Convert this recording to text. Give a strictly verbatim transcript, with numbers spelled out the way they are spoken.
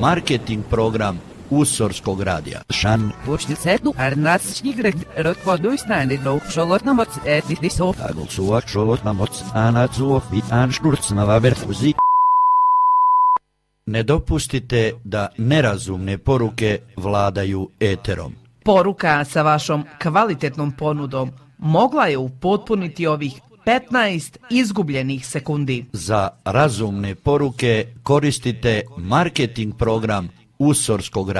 marketing program Usorskog radija. Šan. Počti sednu, ar nas igrek, rotvoduj stane, no šolotna moc, etiti sof. Agol suva šolotna moc, ana zuov, i anšturc na vaberfuzi. Ne dopustite da nerazumne poruke vladaju eterom. Poruka sa vašom kvalitetnom ponudom mogla je upotpuniti ovih petnaest izgubljenih sekundi. Za razumne poruke koristite marketing program Usorskog radija.